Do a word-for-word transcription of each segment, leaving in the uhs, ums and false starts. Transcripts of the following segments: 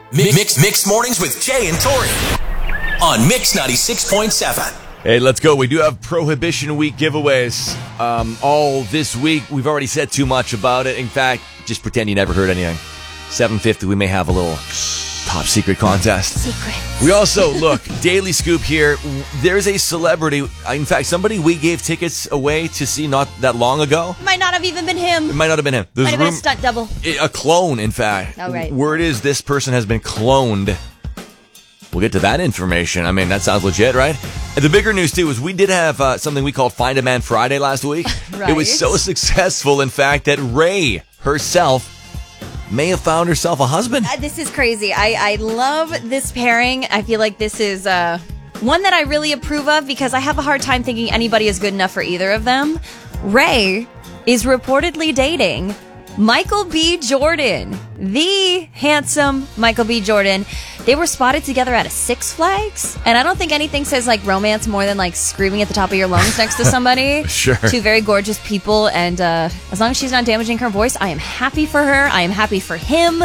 Mix Mix Mornings with Jay and Tori on Mix ninety-six point seven. Hey, let's go. We do have Prohibition Week giveaways um, all this week. We've already said too much about it. In fact, just pretend you never heard anything. seven fifty, we may have a little top secret contest. Secret. We also, look, Daily Scoop here. There's a celebrity, in fact, somebody we gave tickets away to see not that long ago. Might not have even been him. It might not have been him. There's Might have been a room- stunt double. A clone, in fact. Oh, right. Word is this person has been cloned. We'll get to that information. I mean, that sounds legit, right? And the bigger news, too, is we did have uh, something we called Find a Man Friday last week. Right. It was so successful, in fact, that Ray herself may have found herself a husband. Uh, this is crazy. I, I love this pairing. I feel like this is uh, one that I really approve of because I have a hard time thinking anybody is good enough for either of them. Ray is reportedly dating Michael B. Jordan, the handsome Michael B. Jordan. They were spotted together at a Six Flags, and I don't think anything says like romance more than like screaming at the top of your lungs next to somebody. Sure. Two very gorgeous people, and uh, as long as she's not damaging her voice, I am happy for her. I am happy for him.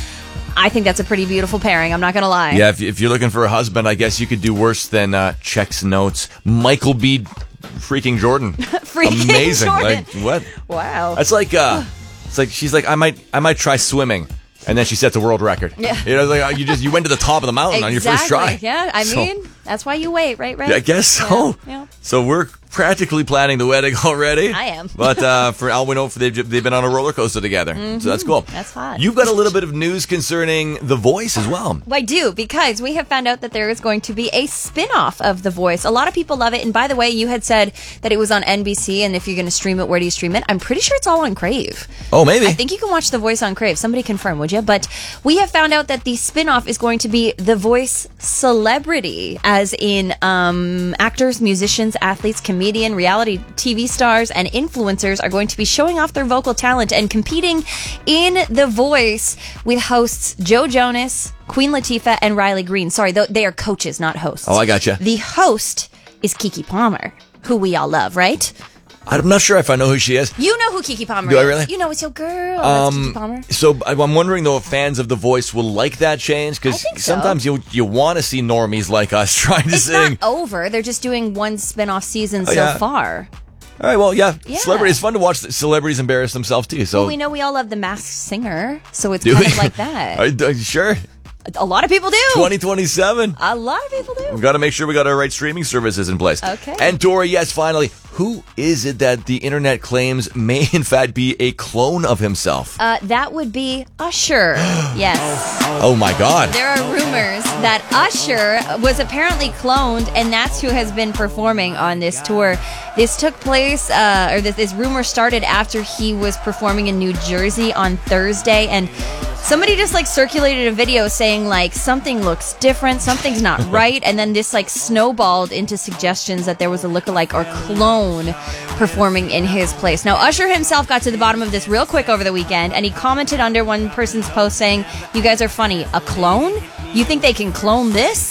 I think that's a pretty beautiful pairing. I'm not going to lie. Yeah, if, if you're looking for a husband, I guess you could do worse than uh, checks notes. Michael B. freaking Jordan. Freaking Amazing. Jordan. Like, what? Wow. That's like, uh, it's like, she's like, I might, I might try swimming. And then she sets a world record. Yeah. You know, like you just you went to the top of the mountain exactly. on your first try. Yeah, I So- mean, that's why you wait, right, right? Yeah, I guess so. Yeah, yeah. So we're practically planning the wedding already. I am. But uh, for all we know, for they've, they've been on a roller coaster together. Mm-hmm. So that's cool. That's hot. You've got a little bit of news concerning The Voice as well. I do, because we have found out that there is going to be a spin-off of The Voice. A lot of people love it. And by the way, you had said that it was on N B C, and if you're going to stream it, where do you stream it? I'm pretty sure it's all on Crave. Oh, maybe. I think you can watch The Voice on Crave. Somebody confirm, would you? But we have found out that the spin-off is going to be The Voice Celebrity, as in um, actors, musicians, athletes, comedian, reality T V stars, and influencers are going to be showing off their vocal talent and competing in The Voice with hosts Joe Jonas, Queen Latifah, and Riley Green. Sorry, th- they are coaches, not hosts. Oh, I gotcha. The host is Keke Palmer, who we all love, right? I'm not sure if I know who she is. You know who Keke Palmer Do is. I really? You know it's your girl. Um, That's Keke Palmer. So I- I'm wondering, though, if fans of The Voice will like that change, I because think so. sometimes you you want to see normies like us trying to It's sing. not over. They're just doing one spin-off season Oh, so yeah. far. All right, well, yeah, Yeah. celebrity. It's fun to watch celebrities embarrass themselves too. So Well, we know we all love The Masked Singer, so it's Do kind we? of like that. Are- are you sure? A lot of people do. twenty twenty-seven. A lot of people do. We've got to make sure we got our right streaming services in place. Okay. And Tori, yes, finally, who is it that the internet claims may in fact be a clone of himself? Uh, that would be Usher. Yes. Oh my God. There are rumors that Usher was apparently cloned, and that's who has been performing on this tour. This took place, uh, or this, this rumor started after he was performing in New Jersey on Thursday, and somebody just like circulated a video saying like something looks different, something's not right, and then this like snowballed into suggestions that there was a lookalike or clone performing in his place. Now, Usher himself got to the bottom of this real quick over the weekend, and he commented under one person's post saying, "You guys are funny. A clone? You think they can clone this?"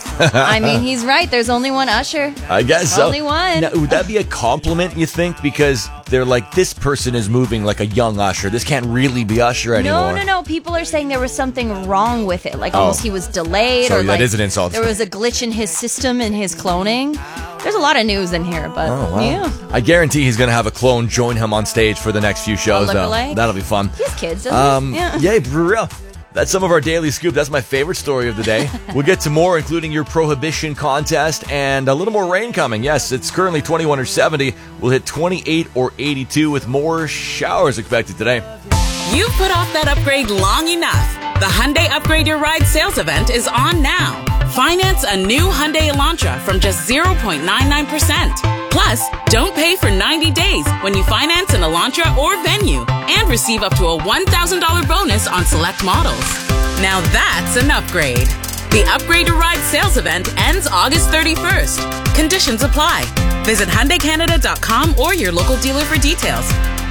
I mean, he's right. There's only one Usher. I guess so. Only one. Now, would that be a compliment, you think? Because they're like, this person is moving like a young Usher. This can't really be Usher anymore. No, no, no. People are saying there was something wrong with it. Like Oh. almost he was delayed. So or that like is an insult. There was a glitch in his system in his cloning. There's a lot of news in here, but Oh, wow. yeah. I guarantee he's going to have a clone join him on stage for the next few shows, though. lookalike? That'll be fun. He has kids, doesn't Um, he? Yeah. yeah, for real. That's some of our daily scoop. That's my favorite story of the day. We'll get to more, including your Prohibition contest and a little more rain coming. Yes, it's currently twenty-one or seventy. We'll hit twenty-eight or eighty-two with more showers expected today. You've put off that upgrade long enough. The Hyundai Upgrade Your Ride sales event is on now. Finance a new Hyundai Elantra from just zero point nine nine percent. Plus, don't pay for ninety days when you finance an Elantra or Venue, and receive up to a one thousand dollars bonus on select models. Now that's an upgrade. The Upgrade Your Ride sales event ends August thirty-first. Conditions apply. Visit Hyundai Canada dot com or your local dealer for details.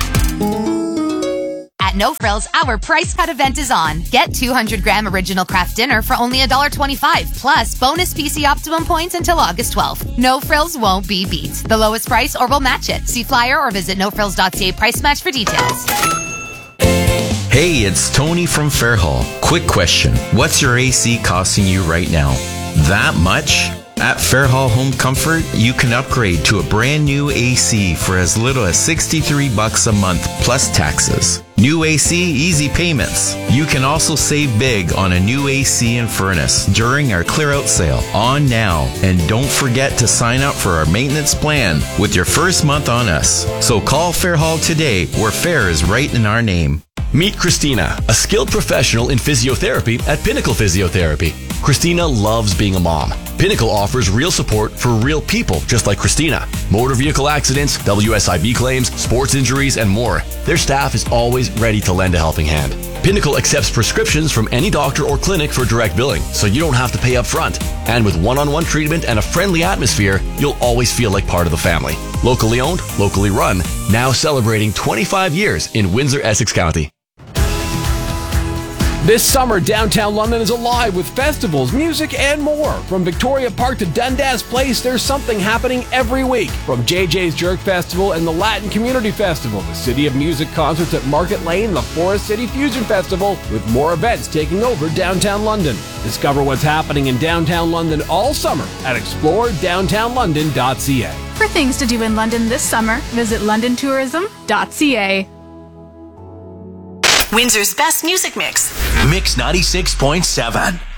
At No Frills, our price cut event is on. Get two hundred gram original craft dinner for only one dollar twenty-five, plus bonus P C Optimum points until August twelfth. No Frills won't be beat. The lowest price or we'll match it. See flyer or visit no frills dot c a price match for details. Hey, it's Tony from Fairhall. Quick question. What's your A C costing you right now? That much? At Fairhall Home Comfort, you can upgrade to a brand new A C for as little as sixty-three bucks a month plus taxes. New A C, easy payments. You can also save big on a new A C and furnace during our clear out sale on now. And don't forget to sign up for our maintenance plan with your first month on us. So call Fairhall today, where fair is right in our name. Meet Christina, a skilled professional in physiotherapy at Pinnacle Physiotherapy. Christina loves being a mom. Pinnacle offers real support for real people just like Christina. Motor vehicle accidents, W S I B claims, sports injuries, and more. Their staff is always ready to lend a helping hand. Pinnacle accepts prescriptions from any doctor or clinic for direct billing, so you don't have to pay up front. And with one-on-one treatment and a friendly atmosphere, you'll always feel like part of the family. Locally owned, locally run, now celebrating twenty-five years in Windsor, Essex County. This summer, downtown London is alive with festivals, music, and more. From Victoria Park to Dundas Place, there's something happening every week. From J J's Jerk Festival and the Latin Community Festival, the City of Music concerts at Market Lane, the Forest City Fusion Festival, with more events taking over downtown London. Discover what's happening in downtown London all summer at explore downtown london dot c a. For things to do in London this summer, visit london tourism dot c a. Windsor's best music mix. Mix ninety-six point seven.